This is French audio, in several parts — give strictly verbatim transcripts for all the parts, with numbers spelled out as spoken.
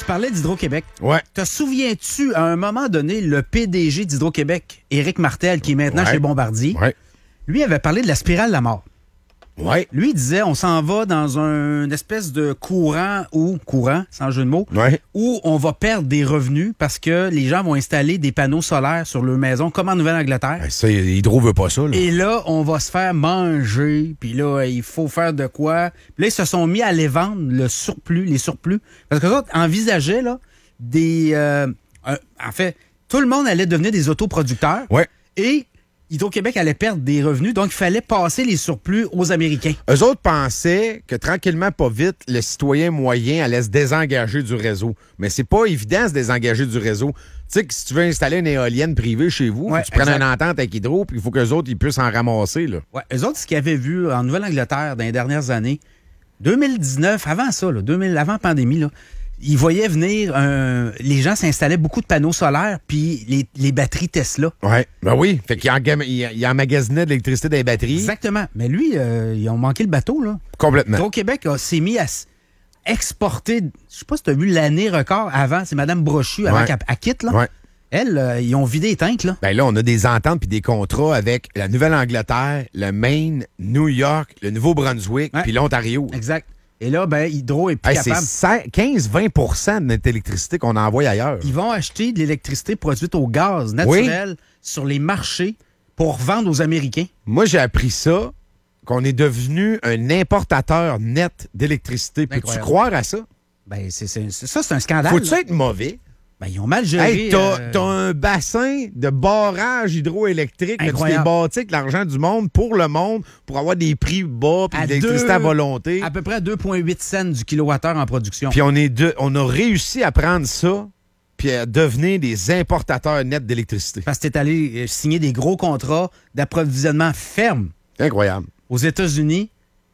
Tu parlais d'Hydro-Québec. Ouais. Te souviens-tu, à un moment donné, le P D G d'Hydro-Québec, Éric Martel, qui est maintenant ouais. chez Bombardier, ouais. lui avait parlé de la spirale de la mort. Ouais. Lui, il disait, on s'en va dans un une espèce de courant, ou courant, sans jeu de mots, Ouais. où on va perdre des revenus parce que les gens vont installer des panneaux solaires sur leur maison, comme en Nouvelle-Angleterre. Ben, ça, Hydro veut pas ça, là. Et là, on va se faire manger, puis là, il faut faire de quoi. Puis là, ils se sont mis à aller vendre le surplus, les surplus. Parce que autres envisageaient, là, des... Euh, un- en fait, tout le monde allait devenir des autoproducteurs. Ouais. Et Hydro-Québec allait perdre des revenus, donc il fallait passer les surplus aux Américains. Eux autres pensaient que tranquillement, pas vite, le citoyen moyen allait se désengager du réseau. Mais c'est pas évident de se désengager du réseau. Tu sais que si tu veux installer une éolienne privée chez vous, Ouais, faut que tu prennes exact. une entente avec Hydro, puis il faut qu'eux autres ils puissent en ramasser, là. Ouais, eux autres, ce qu'ils avaient vu en Nouvelle-Angleterre dans les dernières années, deux mille dix-neuf, avant ça, là, deux mille, avant la pandémie, là, ils voyaient venir, euh, les gens s'installaient beaucoup de panneaux solaires, puis les, les batteries Tesla. Ouais. Ben oui. Fait qu'il engam- il, il emmagasinait de l'électricité dans les batteries. Exactement. Mais lui, euh, ils ont manqué le bateau, là. Complètement. Hydro-Québec a- s'est mis à s- exporter, je sais pas si tu as vu l'année record avant, c'est Mme Brochu, avant Ouais. qu'elle elle quitte, là. Ouais. Elle, euh, ils ont vidé les tanks, là. Ben là, on a des ententes puis des contrats avec la Nouvelle-Angleterre, le Maine, New York, le Nouveau-Brunswick, Ouais. puis l'Ontario. Exact. Et là, ben, Hydro est plus Hey, capable. c'est quinze à vingt pour cent de notre électricité qu'on envoie ailleurs. Ils vont acheter de l'électricité produite au gaz naturel sur les marchés pour vendre aux Américains. Moi, j'ai appris ça, qu'on est devenu un importateur net d'électricité. Peux-tu Incroyable. croire à ça? Ben, c'est, c'est- c'est- ça, c'est un scandale. Faut-tu là. être mauvais? Ben, ils ont mal géré. Hey, t'as, euh, t'as un bassin de barrage hydroélectrique, là, tu t'es Incroyable. bâti avec l'argent du monde pour le monde, pour avoir des prix bas puis À de l'électricité deux- à volonté. à peu près deux virgule huit cents du kilowattheure en production. Puis on est deux, on a réussi à prendre ça puis à devenir des importateurs nets d'électricité. Parce que t'es allé euh, signer des gros contrats d'approvisionnement ferme C'est incroyable. aux États-Unis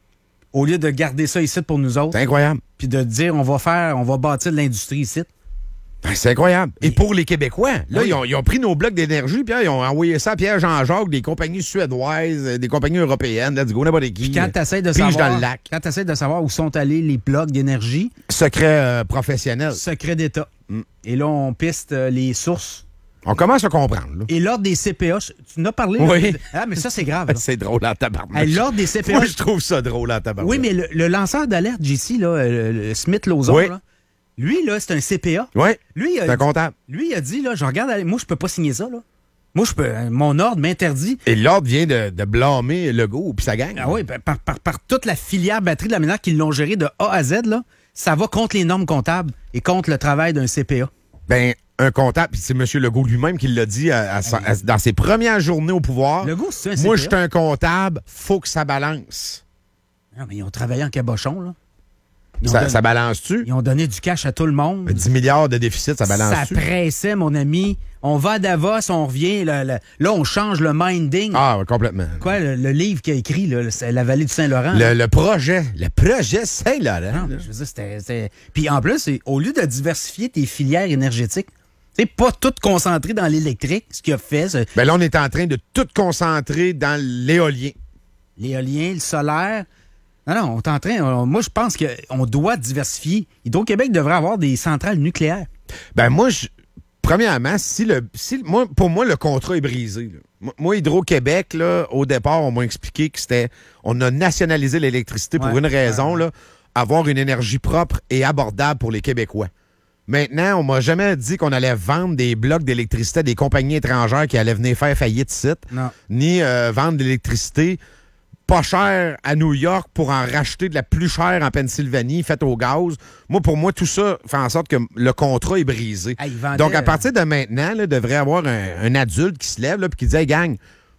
au lieu de garder ça ici pour nous autres, C'est incroyable. puis de dire on va faire, on va bâtir de l'industrie ici. Ben, c'est incroyable. Et Et- pour les Québécois, là, Oui. ils, ont, ils ont pris nos blocs d'énergie, puis là, ils ont envoyé ça à Pierre-Jean-Jacques, des compagnies suédoises, euh, des compagnies européennes, let's go, n'importe qui. Puis quand tu essaies de Pige savoir dans le lac. quand t'essaies de savoir où sont allés les blocs d'énergie, Secret euh, professionnel. secret d'État. Mm. Et là, on piste euh, les sources. On commence à comprendre, là. Et l'ordre des C P A, je- tu en as parlé? Oui. là? Ah, mais ça, c'est grave. là. C'est drôle en tabarnak. Hey, l'ordre des C P A. Moi, je trouve ça drôle en tabarnak. Oui, mais le, le lanceur d'alerte, J C, là, euh, le Smith Lozon, Oui. là, lui, là, c'est un C P A. Oui, Lui, il c'est a, un comptable. lui, il a dit, là, je regarde, moi, je peux pas signer ça, là. Moi, je peux, euh, mon ordre m'interdit. Et l'ordre vient de, de blâmer Legault puis sa gang. Ah oui, par, par, par, par toute la filière batterie de la manière qu'ils l'ont géré de A à Z, là, ça va contre les normes comptables et contre le travail d'un C P A. Ben, un comptable, puis c'est M. Legault lui-même qui l'a dit à- à sa- à- dans ses premières journées au pouvoir. Legault, c'est un Moi, C je P A. suis un comptable, faut que ça balance. Non, mais ils ont travaillé en cabochon, là. Ils ont, Ça, donné, ça balance-tu? ils ont donné du cash à tout le monde. dix milliards de déficit, ça Ça balance-tu? pressait, mon ami. On va à Davos, on revient. Là, là, là, on change le minding. Ah, ouais, complètement. Quoi, le, le livre qu'il a écrit, là, c'est La vallée du Saint-Laurent. Le, le projet, le projet Saint-Laurent. Non, mais je veux dire, c'était... c'était- Puis en plus, c'est- au lieu de diversifier tes filières énergétiques, tu sais, pas tout concentrer dans l'électrique, ce qu'il a fait, c'est Ben là, on est en train de tout concentrer dans l'éolien. l'éolien, le solaire. Non, non, on est en train... on- moi, je pense qu'on doit diversifier. Hydro-Québec devrait avoir des centrales nucléaires. Ben moi, je, premièrement, si le, si, moi, pour moi, le contrat est brisé. Là. Moi- Moi, Hydro-Québec, là, au départ, on m'a expliqué que c'était... On a nationalisé l'électricité pour Ouais, une raison, ouais, là, avoir une énergie propre et abordable pour les Québécois. Maintenant, on m'a jamais dit qu'on allait vendre des blocs d'électricité à des compagnies étrangères qui allaient venir faire faillite site, Non. ni euh, vendre de l'électricité pas cher à New York pour en racheter de la plus chère en Pennsylvanie, faite au gaz. Moi, pour moi, tout ça fait en sorte que le contrat est brisé. Ah, il vendait, Donc, à partir de maintenant, il devrait y avoir un, un adulte qui se lève et qui dit « Hey, gang,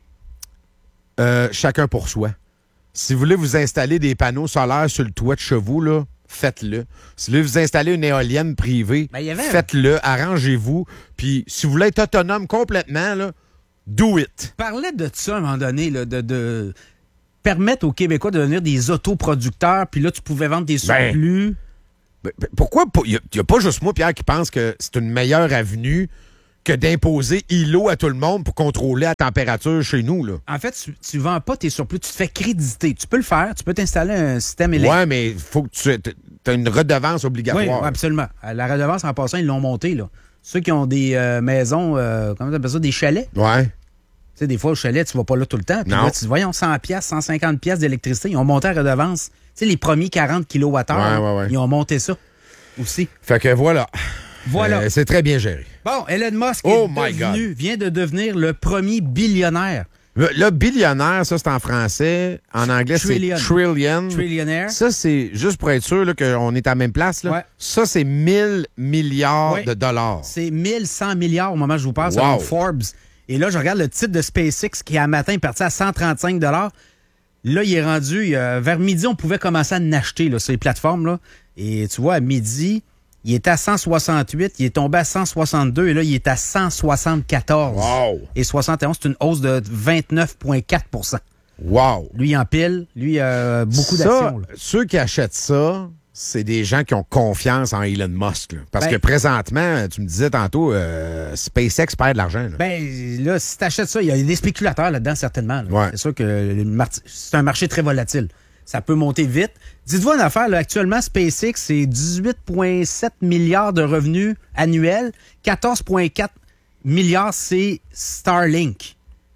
euh, chacun pour soi. Si vous voulez vous installer des panneaux solaires sur le toit de chez vous, là, faites-le. Si vous voulez vous installer une éolienne privée, Ben, il y avait- faites-le, arrangez-vous. Puis, si vous voulez être autonome complètement, là, do it. » parlait de ça à un moment donné, là, de, de permettre aux Québécois de devenir des autoproducteurs, puis là, tu pouvais vendre des Ben, surplus. Ben, ben, pourquoi pas? Il n'y a, a pas juste moi, Pierre, qui pense que c'est une meilleure avenue que d'imposer I L O à tout le monde pour contrôler la température chez nous, là. En fait, tu ne vends pas tes surplus, tu te fais créditer. Tu peux le faire, tu peux t'installer un système électrique. Ouais, mais faut que tu... tu as une redevance Oui, obligatoire. absolument. La redevance, en passant, ils l'ont montée, là. Ceux qui ont des euh, maisons, euh, comment tu appelles ça, des chalets. Ouais. Tu sais, des fois, au chalet, tu vas pas là tout le temps. Puis Non. là, tu dis, voyons, cent piastres, cent cinquante piastres d'électricité. Ils ont monté la redevance. Tu sais, les premiers quarante kilowattheures, Ouais, ouais, ouais. ils ont monté ça aussi. Fait que voilà. Voilà. Euh, c'est très bien géré. Bon, Elon Musk Oh est my devenu, vient de devenir le premier billionnaire. Le, le billionnaire, ça, c'est en français. En anglais, Trillion. c'est trillion. Trillionnaire. Ça, c'est juste pour être sûr là, qu'on est à la même place. Là. Ouais. Ça, c'est mille milliards Ouais. de dollars. C'est mille cent milliards au moment où je vous parle, Wow. selon Forbes. Et là, je regarde le titre de SpaceX qui, à matin, est parti à cent trente-cinq dollars. Là, il est rendu, euh, vers midi, on pouvait commencer à en acheter là, sur les plateformes. Là. Et tu vois, à midi, il était à cent soixante-huit, il est tombé à cent soixante-deux et là, il est à cent soixante-quatorze. Wow! Et soixante et onze, c'est une hausse de vingt-neuf virgule quatre pour cent. Wow! Lui, en pile, lui, a beaucoup Ça, d'actions. là. ceux qui achètent ça, c'est des gens qui ont confiance en Elon Musk. là. Parce Ben- que présentement, tu me disais tantôt, euh, SpaceX perd de l'argent. là. Ben, là, si tu achètes ça, il y a des spéculateurs là-dedans, certainement. là. Ouais. C'est sûr que le mar- c'est un marché très volatile. Ça peut monter vite. Dites-vous une affaire, là, actuellement, SpaceX, c'est dix-huit virgule sept milliards de revenus annuels. quatorze virgule quatre milliards, c'est Starlink.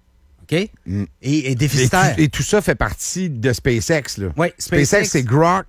OK? Mm. Et, et Et, déficitaire. tout, et tout ça fait partie de SpaceX. Là. Oui, SpaceX, SpaceX, c'est Grok,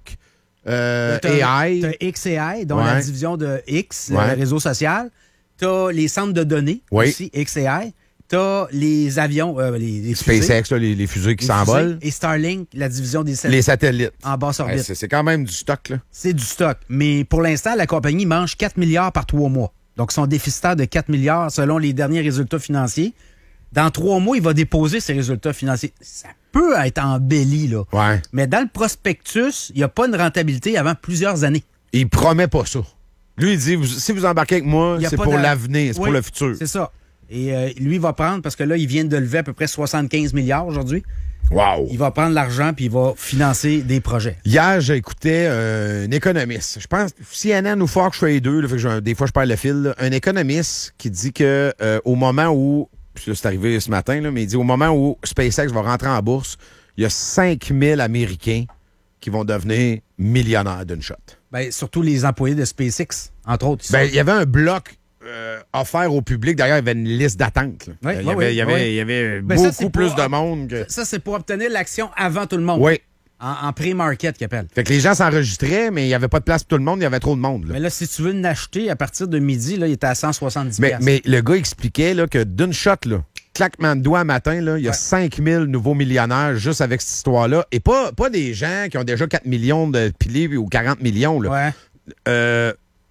euh, T'as- A I. T'as X A I, dont Ouais. la division de X, Ouais. le réseau social. T'as les centres de données Oui. aussi, X A I. T'as les avions, euh, les, les fusées, SpaceX, là, les, les fusées qui les s'envolent. fusées. Et Starlink, la division des satellites Les satellites. en basse orbite. Ouais, c'est, c'est quand même du stock. Là. C'est du stock. Mais pour l'instant, la compagnie mange quatre milliards par trois mois. Donc, son déficitaire de quatre milliards selon les derniers résultats financiers. Dans trois mois, il va déposer ses résultats financiers. Ça peut être embelli, là. Ouais. Mais dans le prospectus, il n'y a pas une rentabilité avant plusieurs années. Il promet pas ça. Lui, il dit, vous- si vous embarquez avec moi, Il y a c'est pas pour d'a- l'avenir, c'est Oui, pour le futur. C'est ça. Et euh, lui, il va prendre, parce que là, il vient de lever à peu près soixante-quinze milliards aujourd'hui. Wow! Il va prendre l'argent puis il va financer des projets. Hier, j'écoutais euh, un économiste. Je pense C N N ou Fox Trader, là, fait que je- des fois je perds le fil. là. Un économiste qui dit que euh, au moment où, puis là, c'est arrivé ce matin, là, mais il dit au moment où SpaceX va rentrer en bourse, il y a cinq mille Américains qui vont devenir millionnaires d'une shot. Ben, surtout les employés de SpaceX, entre autres. ils Ben, sont- il y avait un bloc euh, offert au public. D'ailleurs, il y avait une liste d'attente. là. Oui, il y oui, avait, oui, il y avait, oui. il y avait Ben, ça, beaucoup c'est plus pour- de monde. Que... Ça, c'est pour obtenir l'action avant tout le monde. Oui. En, en pré-market, qu'ils appellent. Fait que les gens s'enregistraient, mais il n'y avait pas de place pour tout le monde. Il y avait trop de monde. là. Mais là, si tu veux l'acheter à partir de midi, là, il était à cent soixante-dix Mais, piastres. mais le gars expliquait là, que d'une shot, là, claquement de doigts matin, là, il y a Ouais. cinq mille nouveaux millionnaires juste avec cette histoire-là. Et pas, pas des gens qui ont déjà quatre millions de pilés ou quarante millions. Là. Ouais. Euh,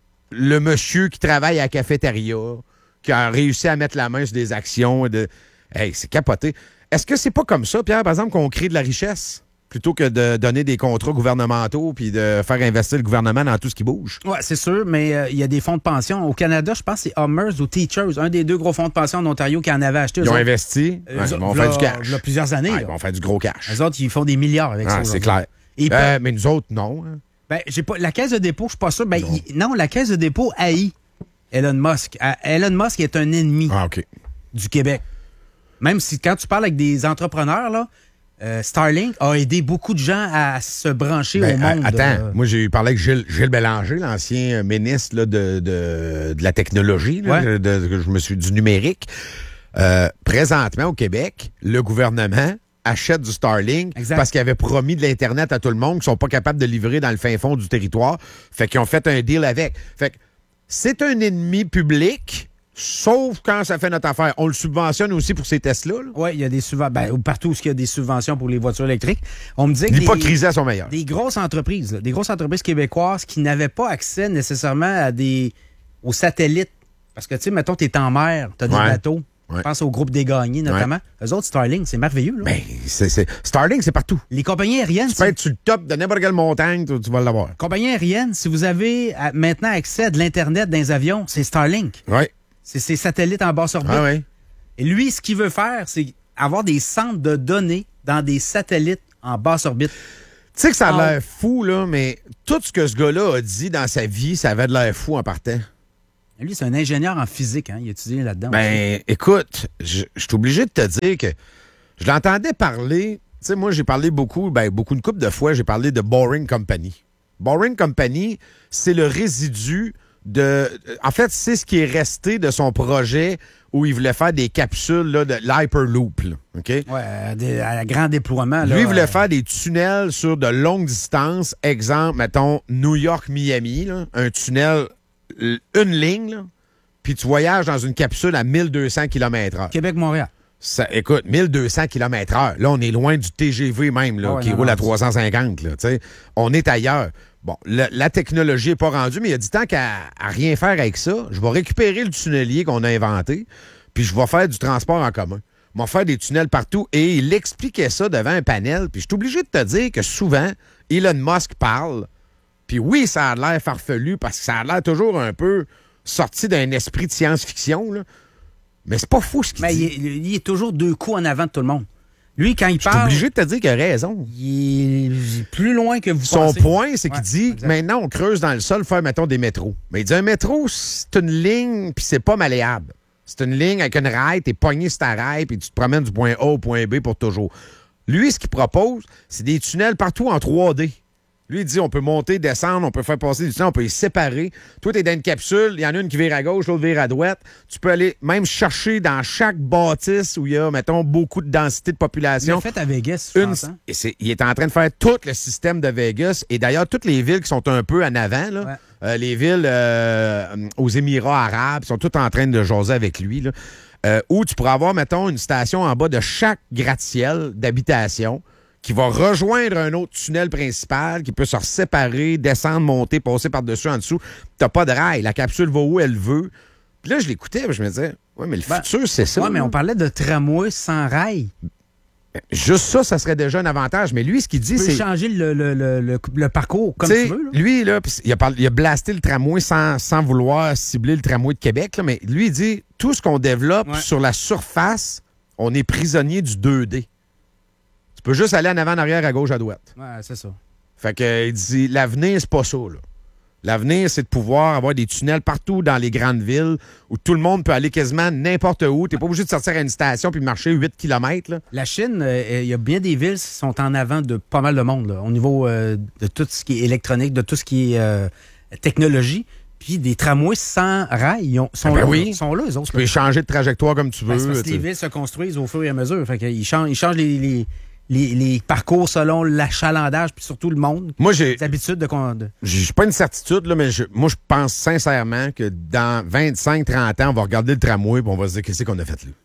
le monsieur qui travaille à la cafétéria, qui a réussi à mettre la main sur des actions. De... Hey, c'est capoté. Est-ce que c'est pas comme ça, Pierre, par exemple, qu'on crée de la richesse plutôt que de donner des contrats gouvernementaux puis de faire investir le gouvernement dans tout ce qui bouge? Ouais, c'est sûr, mais euh, il y a des fonds de pension. Au Canada, je pense que c'est Hummers ou Teachers, un des deux gros fonds de pension en Ontario qui en avait acheté. Ils eux ont autres. investi, Eux ouais, autres, ils vont v'là- faire du cash. v'là plusieurs années. Ouais, là. ils vont faire du gros cash. Eux autres, ils font des milliards avec ça. Ah, c'est aujourd'hui. clair. Et Euh, mais nous autres, non. hein. ben, j'ai pas, la caisse de dépôt, je suis pas sûr. Ben, Non. il- non, la caisse de dépôt haït Elon Musk. Ah, Elon Musk est un ennemi Ah, OK. du Québec. Même si quand tu parles avec des entrepreneurs, là, euh, Starlink a aidé beaucoup de gens à se brancher Ben, au monde. a- attends, euh, moi j'ai parlé avec Gilles, Gilles Bélanger, l'ancien ministre là, de, de, de la technologie, là, Ouais. de, de- je me suis du numérique. Euh, présentement au Québec, le gouvernement achète du Starlink Exact. parce qu'il avait promis de l'Internet à tout le monde qui sont pas capables de livrer dans le fin fond du territoire. Fait qu'ils ont fait un deal avec. Fait que c'est un ennemi public, sauf quand ça fait notre affaire. On le subventionne aussi pour ces tests-là. là. Oui, il y a des subventions. Ben, partout où il y a des subventions pour les voitures électriques. On me dit que des, L'hypocrisie à son meilleur. des grosses entreprises, là, des grosses entreprises québécoises qui n'avaient pas accès nécessairement à des aux satellites. Parce que, tu sais, mettons, tu es en mer, tu as des Ouais. bateaux. Ouais. Je pense aux groupes des gagnés, notamment. Eux autres, Starlink, c'est merveilleux. Là. Ben, c'est, c'est... Starlink, c'est partout. Les compagnies aériennes, Tu peux être sur le top de n'importe quelle montagne, tu, tu vas l'avoir. compagnies aériennes, si vous avez à- maintenant accès à de l'Internet dans les avions, c'est Starlink. Oui. C'est ces satellites en basse orbite. Ah oui. Et lui, ce qu'il veut faire, c'est avoir des centres de données dans des satellites en basse orbite. Tu sais que ça a Ah. l'air fou, là, mais tout ce que ce gars-là a dit dans sa vie, ça avait de l'air fou en partant. Lui, c'est un ingénieur en physique, hein? Il a étudié là-dedans. aussi. Ben, écoute, je je suis obligé de te dire que je l'entendais parler. Tu sais, moi, j'ai parlé beaucoup, ben, beaucoup, une couple de fois, j'ai parlé de Boring Company. Boring Company, c'est le résidu de... En fait, c'est ce qui est resté de son projet où il voulait faire des capsules là, de l'Hyperloop. Là, OK? Ouais, des, à grand déploiement. Là, Lui, il voulait euh... faire des tunnels sur de longues distances. Exemple, mettons, New York-Miami, là, un tunnel, une ligne, là, puis tu voyages dans une capsule à mille deux cents kilomètres heure. Québec-Montréal. Ça, écoute, mille deux cents kilomètres heure. Là, on est loin du T G V même, là, oh, ouais, qui non, roule non, à trois cent cinquante. Là, on est ailleurs. Bon, le, la technologie n'est pas rendue, mais il y a du temps qu'à à rien faire avec ça. Je vais récupérer le tunnelier qu'on a inventé, puis je vais faire du transport en commun. Je vais faire des tunnels partout. Et il expliquait ça devant un panel. Puis je suis obligé de te dire que souvent, Elon Musk parle. Puis oui, ça a l'air farfelu parce que ça a l'air toujours un peu sorti d'un esprit de science-fiction, là. Mais c'est pas fou ce qu'il Mais dit. il, il est toujours deux coups en avant de tout le monde. Lui, quand il Je suis parle... obligé de te dire qu'il a raison. Il est plus loin que vous Son pensez. point, c'est qu'il Ouais, dit, exact. maintenant, on creuse dans le sol, faire, mettons, des métros. Mais il dit, un métro, c'est une ligne, puis c'est pas malléable. C'est une ligne avec une raille, t'es pogné sur ta raille, puis tu te promènes du point A au point B pour toujours. Lui, ce qu'il propose, c'est des tunnels partout en trois D. Lui, il dit, on peut monter, descendre, on peut faire passer du tunnel, on peut les séparer. Toi, t'es dans une capsule, il y en a une qui vire à gauche, l'autre vire à droite. Tu peux aller même chercher dans chaque bâtisse où il y a, mettons, beaucoup de densité de Il l'a population. fait à Vegas, je Une, pense, hein? et c'est- il est en train de faire tout le système de Vegas. Et d'ailleurs, toutes les villes qui sont un peu en avant, là, Ouais. euh, les villes euh, aux Émirats arabes, sont toutes en train de jaser avec lui. Là, euh, où tu pourras avoir, mettons, une station en bas de chaque gratte-ciel d'habitation qui va rejoindre un autre tunnel principal, qui peut se séparer, descendre, monter, passer par-dessus, en dessous. T'as pas de rail. La capsule va où elle veut. Puis là, je l'écoutais, puis je me disais, ouais, mais le Ben, futur, c'est ça. Oui, mais là. on parlait de tramway sans rail. Juste ça, ça serait déjà un avantage. Mais lui, ce qu'il dit, Tu peux c'est... changer le, le, le, le, le parcours comme T'sais, tu veux. Là. lui, là, pis il a, parlé- il a blasté le tramway sans, sans vouloir cibler le tramway de Québec, là, mais lui, il dit tout ce qu'on développe Ouais. sur la surface, on est prisonnier du deux D. Tu peux juste aller en avant, en arrière, à gauche, à droite. Ouais, c'est ça. Fait que, euh, il dit l'avenir, c'est pas ça. Là. L'avenir, c'est de pouvoir avoir des tunnels partout dans les grandes villes où tout le monde peut aller quasiment n'importe où. T'es pas obligé de sortir à une station puis marcher huit kilomètres. Là. La Chine, euh, il y a bien des villes qui sont en avant de pas mal de monde, là, au niveau euh, de tout ce qui est électronique, de tout ce qui est euh, technologie. Puis des tramways sans rail, ils ont- sont, Ah ben là, oui. sont là, eux autres. Tu peux changer de trajectoire comme tu veux. Ben, c'est parce que tu les sais. villes se construisent au fur et à mesure. Fait qu'ils changent, ils changent les, les, les, les parcours selon l'achalandage, puis surtout le monde. Moi, j'ai... Les habitudes de... con- de- J'ai pas une certitude, là, mais je- moi, je pense sincèrement que dans vingt-cinq trente ans, on va regarder le tramway et on va se dire qu'est-ce qu'on a fait là.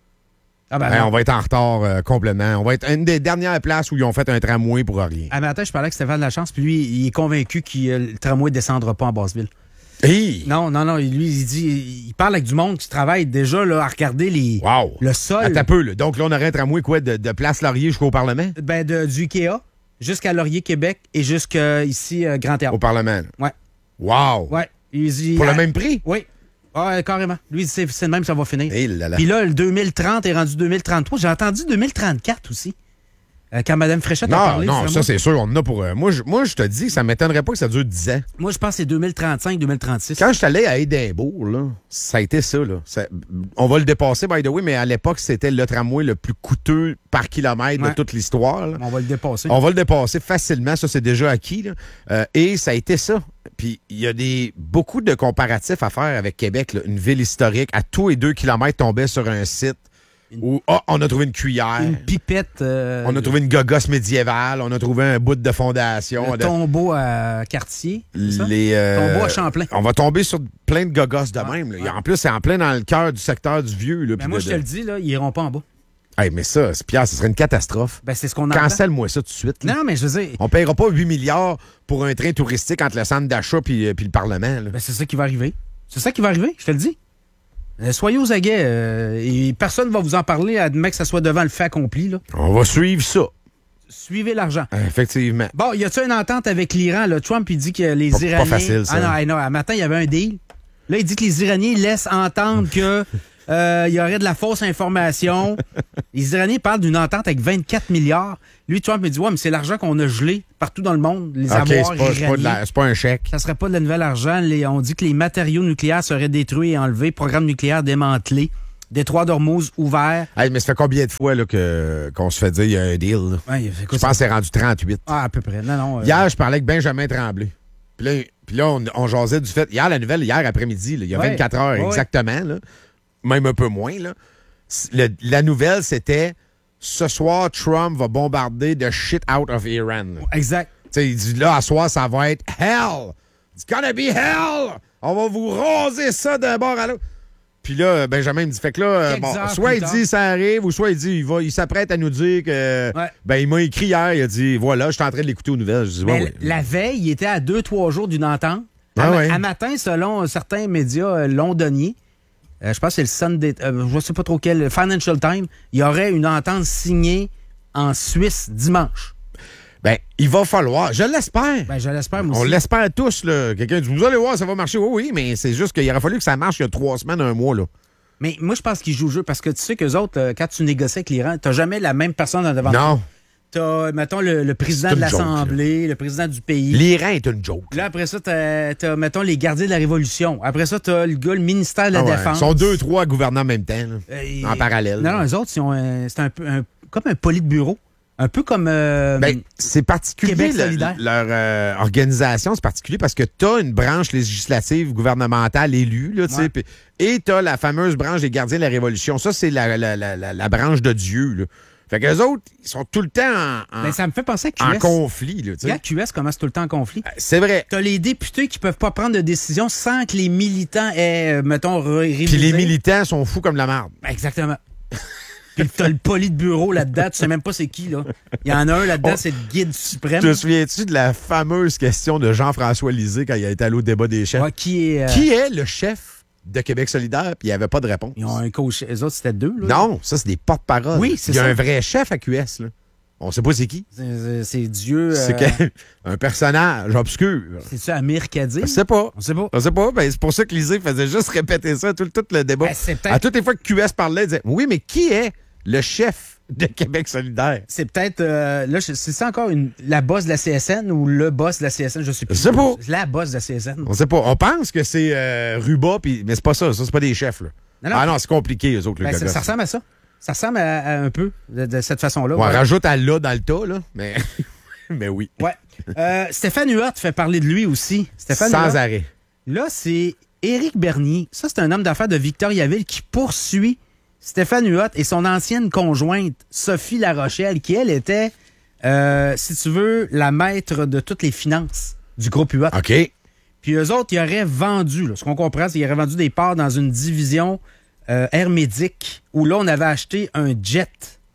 Ah ben, Hein, non. on va être en retard euh, complètement. On va être une des dernières places où ils ont fait un tramway pour rien. À matin, je parlais avec Stéphane Lachance, puis lui, il est convaincu que le tramway ne descendra pas en Basse-Ville. Hey! Non, non, non. Lui, il dit, il parle avec du monde qui travaille déjà là, à regarder les, Wow! le sol. Attends un peu, là. Donc là, on aurait un tramway quoi, de, de Place Laurier jusqu'au Parlement? Ben, de, du Ikea jusqu'à Laurier, Québec et jusqu'à ici, euh, Grand Théâtre. Au Parlement. là. Ouais. Wow! Ouais. Il dit, Pour le ah, même prix? Oui. Ouais, carrément. Lui, c'est c'est le même, ça va finir. Hey là là. Puis là, le deux mille trente est rendu deux mille trente-trois. J'ai entendu deux mille trente-quatre aussi. Euh, quand Mme Fréchette a Non, parlé. non, vraiment. ça c'est sûr, on en a pour... euh, moi, je, moi, je te dis, ça m'étonnerait pas que ça dure dix ans. Moi, je pense que c'est deux mille trente-cinq, deux mille trente-six. Quand je suis allé à Édimbourg, là, ça a été ça, là. Ça- on va le dépasser, by the way, mais à l'époque, c'était le tramway le plus coûteux par kilomètre Ouais. de toute l'histoire. là. On va le dépasser. On va le dépasser facilement, ça c'est déjà acquis. Là. Euh, et ça a été ça. Puis il y a des beaucoup de comparatifs à faire avec Québec, là. Une ville historique. À tous les deux kilomètres, tombait sur un site où ah, on a trouvé une cuillère, Une pipette. euh, on a trouvé une gogosse médiévale, on a trouvé un bout de fondation. le de- tombeau à Cartier. c'est ça? les, euh, Tombeau à Champlain. On va tomber sur plein de gogosses de Ouais, même. là. ouais. En plus, c'est en plein dans le cœur du secteur du vieux. Là, Mais puis moi, de- je te de- le dis, là, ils iront pas en bas. Hey, mais ça, c'est Pierre, ce serait une catastrophe. Ben, c'est ce qu'on entend. Cancelle-moi ça tout de suite. là. Non, mais je veux dire, On paiera pas huit milliards pour un train touristique entre le centre d'achat puis, euh, puis le Parlement. là. ben, c'est ça qui va arriver. C'est ça qui va arriver, je te le dis. Euh, soyez aux aguets. euh, et personne ne va vous en parler, admet que ça soit devant le fait accompli. Là. On va suivre ça. Suivez l'argent. Euh, Effectivement. Bon, y a-t-il une entente avec l'Iran? Là? Trump, il dit que les Pas- pas Iraniens... facile, ça. Ah non, hey, non, un matin, il y avait un deal. Là, il dit que les Iraniens laissent entendre que euh, il y aurait de la fausse information. Les Iraniens parlent d'une entente avec vingt-quatre milliards. Lui, Trump, il dit, ouais, mais c'est l'argent qu'on a gelé partout dans le monde, les OK, avoirs c'est pas, c'est pas, de iraniens. la- c'est pas un chèque. Ça serait pas de la nouvel argent. Les- on dit que les matériaux nucléaires seraient détruits et enlevés, programme nucléaire démantelé. Détroit d'Ormuz ouvert. Hey, mais ça fait combien de fois là, que, qu'on se fait dire qu'il y a un deal? Là? Ouais, Je pense que c'est rendu trente-huit. Ah, à peu près. Non, non. Euh... Hier, je parlais avec Benjamin Tremblay. Puis là, puis là on, on jasait du fait. Hier, la nouvelle, hier après-midi, là, il y a ouais. vingt-quatre heures ouais. exactement, là, même un peu moins. Là. Le, la nouvelle, c'était ce soir, Trump va bombarder the shit out of Iran. Exact. T'sais, il dit là, à soir, ça va être hell. It's gonna be hell. On va vous raser ça d'un bord à l'autre. Puis là, Benjamin me dit, fait que là, bon, soit il tard. dit ça arrive, ou soit il dit, il, va, il s'apprête à nous dire que. Ouais. Ben, il m'a écrit hier, il a dit, voilà, je suis en train de l'écouter aux nouvelles. Je dis, ouais, ouais. La veille, il était à deux, trois jours d'une entente. Ah, à, ouais. à matin, selon certains médias euh, londoniens, euh, je pense que c'est le Sunday, euh, je ne sais pas trop quel, Financial Times, il y aurait une entente signée en Suisse dimanche. Ben, il va falloir. Je l'espère. Ben, je l'espère, moi aussi. On l'espère tous, là. Quelqu'un dit, vous allez voir, ça va marcher. Oui, oui, mais c'est juste qu'il aurait fallu que ça marche il y a trois semaines, un mois, là. Mais moi, je pense qu'ils jouent le jeu parce que tu sais qu'eux autres, euh, quand tu négocies avec l'Iran, t'as jamais la même personne en devant. Non. T'as, mettons, le, le président de l'Assemblée, joke, le président du pays. L'Iran est une joke. Là, après ça, t'as, t'as, mettons, les gardiens de la Révolution. Après ça, t'as le gars, le ministère de la ah ouais. Défense. Ils sont deux, trois gouvernants en même temps, là, euh, en parallèle. Non, non, eux autres, ils ont, euh, c'est un peu un, comme un politburo. Un peu comme... Euh, ben, c'est particulier, Québec le, solidaire. leur euh, organisation, c'est particulier parce que tu as une branche législative gouvernementale élue, là, ouais. pis, et tu as la fameuse branche des gardiens de la Révolution. Ça, c'est la, la, la, la, la branche de Dieu. Là. Fait qu'eux autres, ils sont tout le temps en, en, ben, ça me fait penser à Q S. En conflit. Là, Regarde, Q S commence tout le temps en conflit. Euh, c'est vrai. Tu as les députés qui peuvent pas prendre de décision sans que les militants aient, mettons, révisé. Puis les militants sont fous comme la merde. Ben, exactement. Puis t'as le politburo là-dedans, tu sais même pas c'est qui, là. Il y en a un là-dedans, oh. c'est le guide suprême. Te souviens-tu de la fameuse question de Jean-François Lisée quand il a été allé au débat des chefs? Ouais, qui est... Euh... Qui est le chef de Québec solidaire? Puis il n'y avait pas de réponse. Ils ont un coach. Les autres, c'était deux, là. Non, ça, c'est des porte-paroles. Oui, c'est ça. Il y a un vrai chef à Q S, là. On sait pas c'est qui. C'est, c'est Dieu... Euh... C'est que, un personnage obscur. C'est-tu Amir Kadir? On sait pas. On sait pas. On sait pas. Ben, c'est pour ça que Lisée faisait juste répéter ça tout, tout le débat. Ben, à toutes les fois que Q S parlait, il disait, oui, mais qui est le chef de Québec solidaire? C'est peut-être... Euh, là, c'est ça encore une, la boss de la C S N ou le boss de la C S N? Je sais plus. Je sais pas. La boss de la C S N. On sait pas. On pense que c'est euh, Ruba, pis, mais c'est pas ça. Ça, c'est pas des chefs, là. Non, non. Ah non, c'est compliqué, eux autres, ben, le ça, ça ressemble à ça. Ça ressemble à, à un peu de, de cette façon-là. On ouais. rajoute à là dans le tas, là. Mais, mais oui. Ouais. Euh, Stéphane Huot fait parler de lui aussi. Stéphane Sans Huot. arrêt. Là, c'est Éric Bernier. Ça, c'est un homme d'affaires de Victoriaville qui poursuit Stéphane Huot et son ancienne conjointe, Sophie Larochelle, qui, elle, était, euh, si tu veux, la maître de toutes les finances du groupe Huot. OK. Puis eux autres, ils auraient vendu, là, ce qu'on comprend, c'est qu'ils auraient vendu des parts dans une division euh, Air Médic, où là, on avait acheté un jet.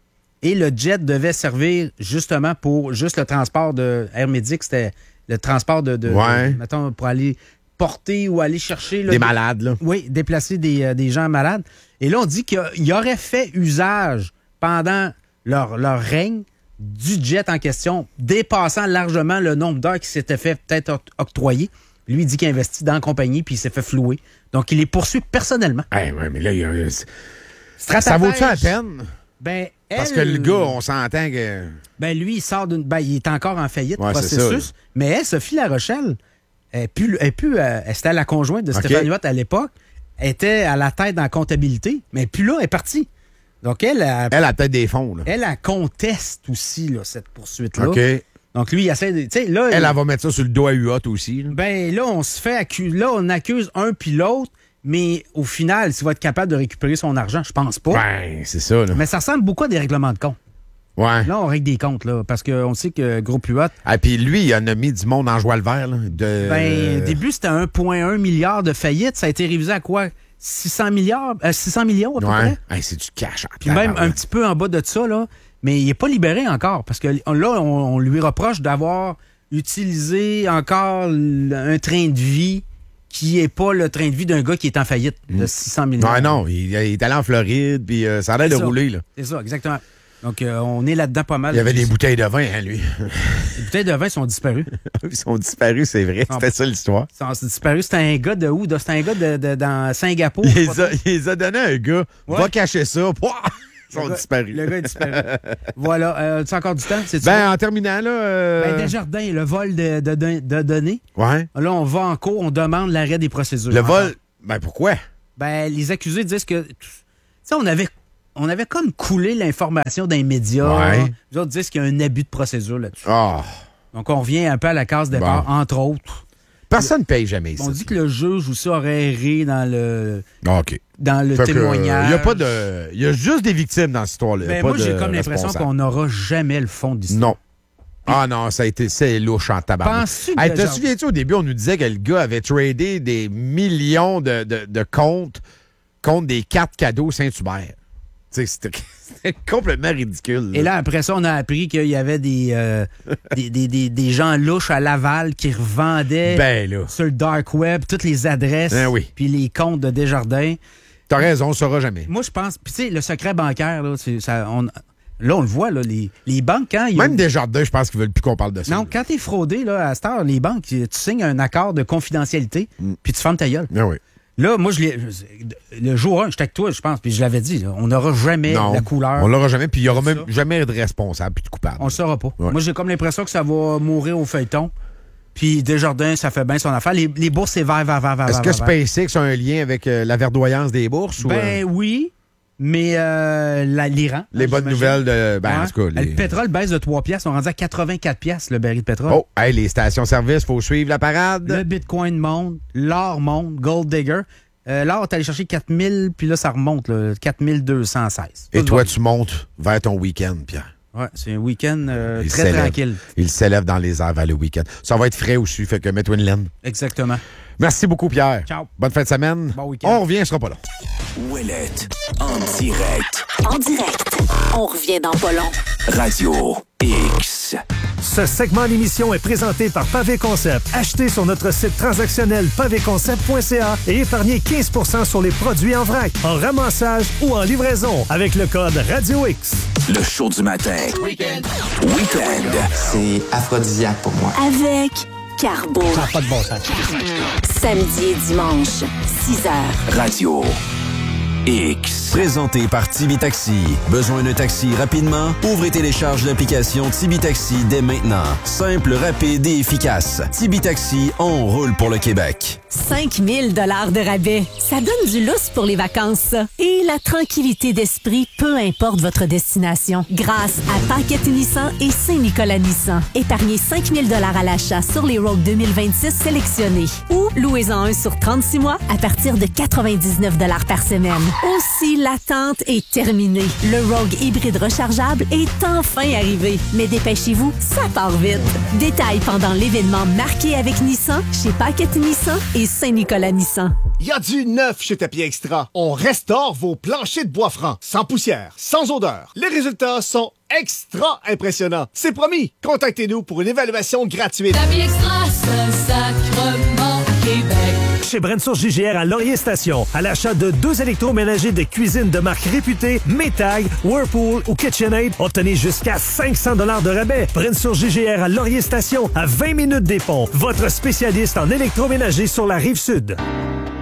Et le jet devait servir justement pour juste le transport de Air Médic, c'était le transport de, de, ouais. de mettons, pour aller porter ou aller chercher... Là, des malades, là. Oui, déplacer des, euh, des gens malades. Et là, on dit qu'ils auraient fait usage pendant leur, leur règne du jet en question, dépassant largement le nombre d'heures qui s'était fait peut-être octroyer. Lui, il dit qu'il a investi dans la compagnie puis il s'est fait flouer. Donc, il les poursuit personnellement. Hey, ouais, mais là, il y a... Ça vaut-tu la peine? Ben, elle, parce que le gars, on s'entend que... Ben, lui, il sort d'une... Ben, il est encore en faillite, ouais, processus. Ça, mais elle, Sophie Larochelle, elle, pu, elle, pu, euh, elle c'était la conjointe de Stéphane okay. Huot à l'époque, elle était à la tête dans la comptabilité, mais puis là, elle est partie. Donc, elle... Elle, elle a peut-être des fonds, là. Elle, elle conteste aussi, là, cette poursuite-là. OK. Donc, lui, il essaie de... Là, elle, il, elle va mettre ça sur le dos à Huot aussi. Là. Ben, là, on se fait accuser... Là, on accuse un puis l'autre, mais au final, s'il va être capable de récupérer son argent, je pense pas. Ben, c'est ça, là. Mais ça ressemble beaucoup à des règlements de compte. Ouais. Là, on règle des comptes, là, parce qu'on sait que Groupe Huot... Ah, puis lui, il en a mis du monde en joie le vert, là. De... Ben, au début, c'était un virgule un milliard de faillite. Ça a été révisé à quoi? six cents milliards? Euh, six cents millions, à peu ouais. près? Hey, c'est du cash. En puis même un petit peu en bas de ça, là. Mais il n'est pas libéré encore, parce que là, on, on lui reproche d'avoir utilisé encore un train de vie qui n'est pas le train de vie d'un gars qui est en faillite de six cents millions. Non, non, il, il est allé en Floride, puis euh, ça a l'air de ça. rouler, là. C'est ça, exactement. Donc, euh, on est là-dedans pas mal. Il y avait des bouteilles de vin, hein, lui. Les bouteilles de vin sont disparues. Ils sont disparus, c'est vrai. C'était ça, l'histoire. Ils sont disparus. C'était un gars de où? C'était un gars de, de, dans Singapour. Il les, a, il les a donné à un gars. Ouais. Va cacher ça. Pouah! Ils sont le gars, disparus. Le gars est disparu. Voilà. Euh, tu as encore du temps? C'est ben, en terminant, là... Euh... Ben, Desjardins, le vol de, de, de, de données. Ouais. Là, on va en cours, on demande l'arrêt des procédures. Le vol... Encore. Ben, pourquoi? Ben, les accusés disent que... Tu sais, on avait, on avait comme coulé l'information dans les médias. Ouais. Les autres disent qu'il y a un abus de procédure là-dessus. Oh. Donc, on revient un peu à la case départ, Bon. entre autres. Personne ne paye jamais ici. On dit que le juge aussi aurait erré dans le, OK. dans le Fait que, témoignage. Il y a pas de. Il y a juste des victimes dans cette histoire-là. Ben, pas moi, de j'ai comme l'impression responsables. qu'on n'aura jamais le fond de l'histoire. Non. Ah non, ça a été. C'est louche en tabac. Penses-tu que Hey, le te genre- souviens-tu, au début, on nous disait que le gars avait tradé des millions de, de, de comptes contre des cartes cadeaux Saint-Hubert. Tu sais, c'était c'était complètement ridicule. Et là, après ça, on a appris qu'il y avait des, euh, des, des, des, des gens louches à Laval qui revendaient Ben là. sur le dark web toutes les adresses Ben oui. puis les comptes de Desjardins. T'as raison, on ne saura jamais. Moi, je pense... Puis tu sais, le secret bancaire, là, c'est- ça, on, là, on le voit, là, les, les banques, quand... ils Même ont- Desjardins, je pense qu'ils veulent plus qu'on parle de ça. Non, quand t'es fraudé, là, à cette heure, les banques, tu signes un accord de confidentialité puis tu fermes ta gueule. Ah oui. Là, moi, je l'ai... Le jour un, j'étais avec toi, je pense, puis je l'avais dit, là, on n'aura jamais Non, la couleur. on l'aura jamais, puis il n'y aura C'est même ça. jamais de responsable puis de coupable. On le saura pas. Ouais. Moi, j'ai comme l'impression que ça va mourir au feuilleton. Puis Desjardins, ça fait bien son affaire. Les, les bourses, c'est vert, vert, vert, vert. Est-ce vert, que vert. SpaceX a un lien avec euh, la verdoyance des bourses? ou, Ben euh, oui, mais euh, la- l'Iran. les bonnes j'imagine. nouvelles de. Ben, Ouais. en tout cas, les- Le pétrole baisse de trois piastres. On est rendu à quatre-vingt-quatre piastres, le baril de pétrole. Oh, hey, les stations-service, faut suivre la parade. Le bitcoin monte, l'or monte, gold digger. Euh, l'or, t'es allé chercher quatre mille, puis là, ça remonte, là, quatre mille deux cent seize. Et Tout toi, va tu montes vers ton week-end, Pierre. bien. Ouais, c'est un week-end euh, Il très s'élève. tranquille. Il s'élève dans les airs vers le week-end. Ça va être frais aussi, fait que mets-toi une laine. Exactement. Merci beaucoup, Pierre. Ciao. Bonne fin de semaine. Bon week-end. On revient, ce sera pas long. Ouellette, en direct, En direct. On revient dans pas long. Radio X. Ce segment d'émission est présenté par Pavé Concept. Achetez sur notre site transactionnel pavé concept point c a et épargnez quinze pour cent sur les produits en vrac, en ramassage ou en livraison avec le code Radio X. Le show du matin. Week-end. Week-end. C'est aphrodisiaque pour moi. Avec Carbo. Pas de bon sens. Samedi et dimanche, six heures. Radio X. Présenté par Tibi Taxi. Besoin d'un taxi rapidement? Ouvrez et télécharge l'application Tibi Taxi dès maintenant. Simple, rapide et efficace. Tibi Taxi, on roule pour le Québec. cinq mille dollars de rabais. Ça donne du lousse pour les vacances, ça. Et la tranquillité d'esprit, peu importe votre destination. Grâce à Paquette Nissan et Saint-Nicolas Nissan. Épargnez cinq mille dollars à l'achat sur les Rogue deux mille vingt-six sélectionnés. Ou louez-en un sur trente-six mois à partir de quatre-vingt-dix-neuf dollars par semaine. Aussi, l'attente est terminée. Le Rogue hybride rechargeable est enfin arrivé. Mais dépêchez-vous, ça part vite. Détails pendant l'événement marqué avec Nissan chez Paquette Nissan et Saint-Nicolas Nissan. Il y a du neuf chez Tapis Extra. On restaure vos planchers de bois franc, sans poussière, sans odeur. Les résultats sont extra impressionnants. C'est promis. Contactez-nous pour une évaluation gratuite. Tapis Extra, Saint-Sacrement, Québec. Chez Brensour J G R à Laurier Station, à l'achat de deux électroménagers de cuisine de marque réputée, Maytag, Whirlpool ou KitchenAid, obtenez jusqu'à cinq cents dollars de rabais. Brensour J G R à Laurier Station, à vingt minutes des ponts. Votre spécialiste en électroménager sur la Rive-Sud.